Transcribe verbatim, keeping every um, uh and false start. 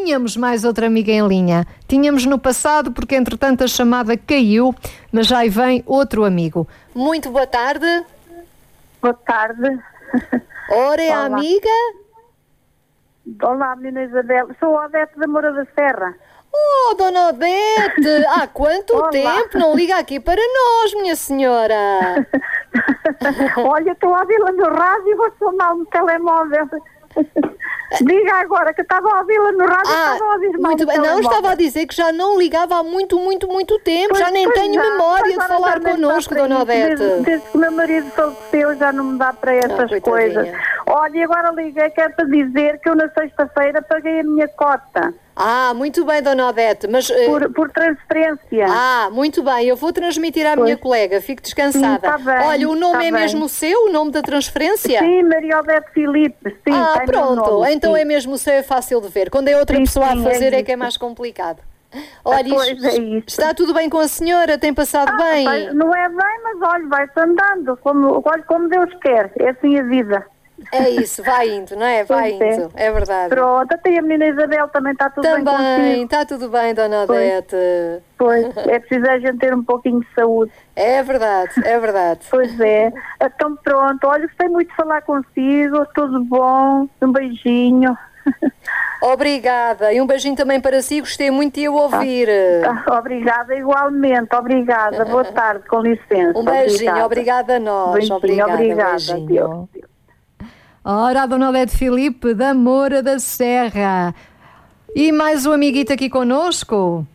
tínhamos mais outra amiga em linha. Tínhamos no passado, porque entretanto a chamada caiu, mas já aí vem outro amigo. Muito boa tarde. Boa tarde. Ora, é a amiga? Olá, menina Isabel. Sou a Odete da Moura da Serra. Oh, dona Odete, há quanto Olá. tempo? Não liga aqui para nós, minha senhora. Olha, estou a ouvi-la no rádio e vou somar no telemóvel. Diga agora que estava a ouvi-la no rádio e Ah, estava a ouvir mal muito no bem. Não, telemóvel. estava a dizer que já não ligava há muito, muito, muito tempo. Pois, já nem pois tenho já, memória de agora falar já nem connosco, está para dona isso. Odete. Desde, desde que o meu marido faleceu já não me dá para essas coitadinha. coisas. Olha, e agora liguei que é para dizer que eu na sexta-feira paguei a minha cota Ah, muito bem, dona Odete, mas... eh, por, por transferência. Ah, muito bem, eu vou transmitir à minha colega, fique descansada. Sim, tá bem, Olha, o nome tá é bem. mesmo o seu, o nome da transferência? Sim, Maria Odete Filipe. Sim, Ah, tem meu pronto, nome, então sim. é mesmo o seu, é fácil de ver. Quando é outra Sim, pessoa sim, a fazer é é, que é isso. mais complicado. Olha, Pois, isto- é isso. está tudo bem com a senhora? Tem passado Ah, bem? vai- não é bem, mas olha, vai-se andando, como, olha, como Deus quer. É assim a vida. É isso, vai indo, não é? Vai Pois é. indo, é verdade. Pronto, até a menina Isabel também está tudo bem Também, consigo. está tudo bem, dona Pois. Odete. Pois, é preciso a gente ter um pouquinho de saúde. É verdade, é verdade. Pois é. Então pronto, olha, gostei muito de falar consigo, tudo bom, um beijinho. Obrigada. E um beijinho também para si, gostei muito de eu ouvir. Tá, obrigada, igualmente, obrigada. Boa tarde, com licença. Um beijinho, obrigada a nós. Beijinho, Obrigada, obrigada. beijinho. Deus. Ora, a dona Odete Filipe, da Moura da Serra. E mais um amiguito aqui connosco.